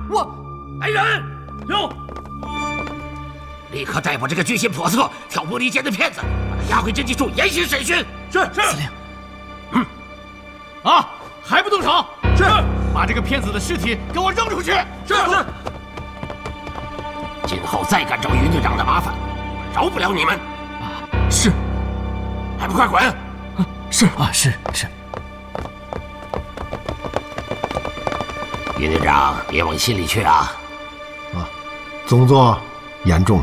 来人，有！立刻逮捕这个居心叵测、挑拨离间的骗子，把他押回侦缉处严刑审讯。 是。 司令。 还不动手？ 是。 把这个骗子的尸体给我扔出去。 是。 今后再敢找云队长的麻烦，我饶不了你们。 是。 还不快滚！ 是。 云队长，别往心里去啊！ 总座言重。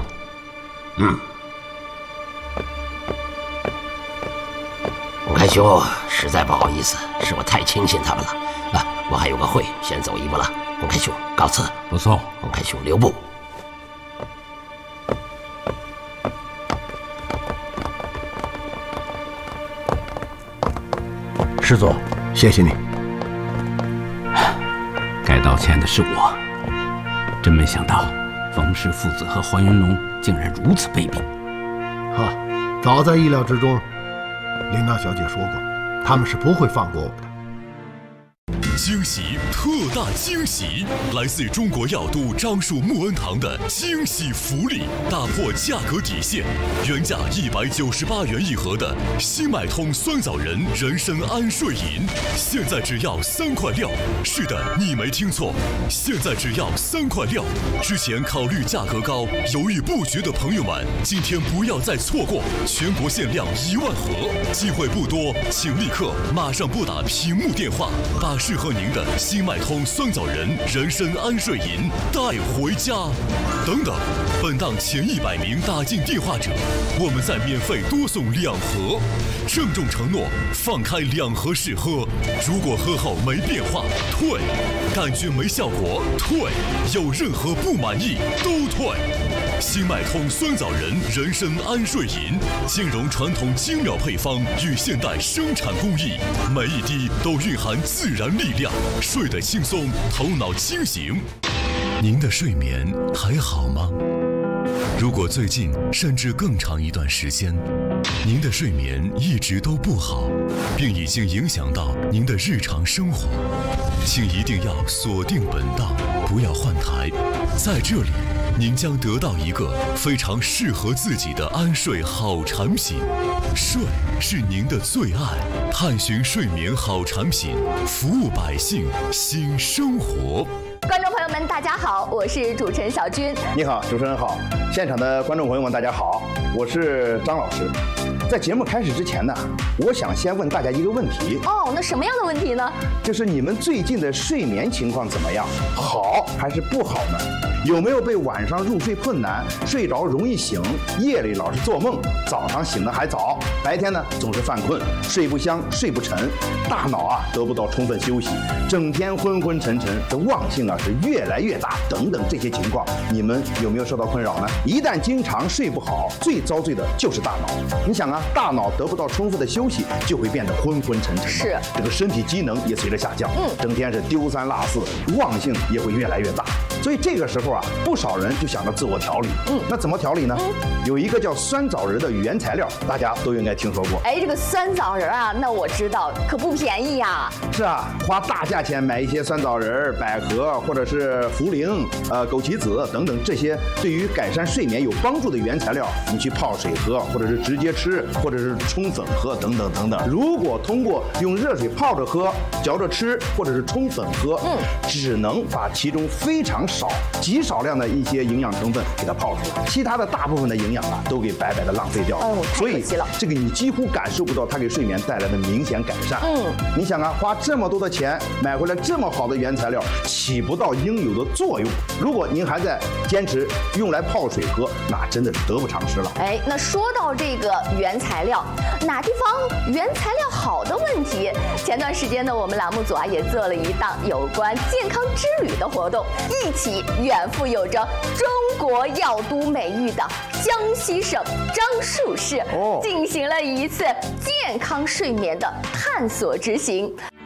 洪开兄，实在不好意思，是我太轻信他们了。我还有个会，先走一步了。洪开兄，告辞。 不错。 洪开兄留步。 师座，谢谢你。 该道歉的是我，真没想到冯氏父子和黄云龙竟然如此卑鄙。 早在意料之中。琳娜小姐说过，他们是不会放过我们的。 惊喜，特大惊喜！来自中国药都樟树木恩堂的惊喜福利，打破价格底线，原价198元一盒的新买通酸枣仁人参安睡饮，现在只要3块6。是的，你没听错，现在只要3块6。之前考虑价格高，犹豫不决的朋友们，今天不要再错过，全国限量1万盒，机会不多，请立刻马上拨打屏幕电话，把适合您的新麦通酸枣仁人参安睡饮带回家。等等，本档前100名打进电话者，我们再免费多送2盒。郑重承诺，放开2盒试喝，如果喝后没变化退，感觉没效果退，有任何不满意都退。新麦通酸枣仁人参安睡饮，兼容传统精妙配方与现代生产工艺，每一滴都蕴含自然力量，睡得轻松，头脑清醒。您的睡眠还好吗？如果最近甚至更长一段时间，您的睡眠一直都不好，并已经影响到您的日常生活，请一定要锁定本档，不要换台。在这里，您将得到一个非常适合自己的安睡好产品。睡是您的最爱，探寻睡眠好产品，服务百姓，新生活。 观众朋友们，大家好，我是主持人小军。 你好，主持人好，现场的观众朋友们，大家好，我是张老师。在节目开始之前呢，我想先问大家一个问题。 那什么样的问题呢？就是你们最近的睡眠情况怎么样？好还是不好呢？有没有被晚上入睡困难、睡着容易醒、夜里老是做梦、早上醒得还早、白天呢总是犯困、睡不香、睡不沉、大脑得不到充分休息、整天昏昏沉沉，这忘性是越来越大等等这些情况，你们有没有受到困扰呢？一旦经常睡不好，最遭罪的就是大脑。你想大脑得不到充分的休息，就会变得昏昏沉沉， 是这个身体机能也随着下降，整天是丢三落四，忘性也会越来越大。所以这个时候不少人就想着自我调理。那怎么调理呢？有一个叫酸枣仁的原材料，大家都应该听说过。 这个酸枣仁那我知道，可不便宜呀。 是花大价钱买一些酸枣仁、百合或者是茯苓、枸杞子等等这些对于改善睡眠有帮助的原材料，你去泡水喝，或者是直接吃，或者是冲粉喝等等等等。如果通过用热水泡着喝、嚼着吃，或者是冲粉喝，只能把其中非常极少量的一些营养成分给它泡出来，其他的大部分的营养都给白白的浪费掉了。所以这个你几乎感受不到它给睡眠带来的明显改善。你想花这么多的钱买回来这么好的原材料，起不到应有的作用。如果您还在坚持用来泡水喝，那真的是得不偿失了。 那说到这个原材料，哪地方原材料好的问题，前段时间呢，我们栏目组也做了一档有关健康之旅的活动，一起远赴有着中国药都美誉的江西省樟树市，进行了一次健康睡眠的探索之行。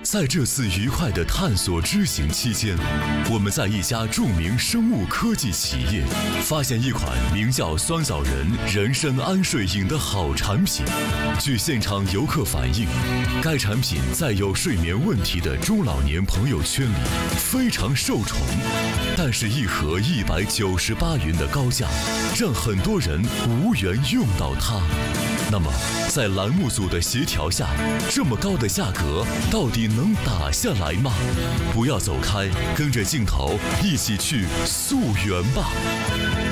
在这次愉快的探索之行期间，我们在一家著名生物科技企业发现一款名叫酸枣仁人参安睡饮的好产品。据现场游客反映，该产品在有睡眠问题的中老年朋友圈里非常受宠，但是一盒198元的高价，让很多人无缘用到它。那么，在栏目组的协调下，这么高的价格到底能打下来吗？不要走开，跟着镜头一起去溯源吧。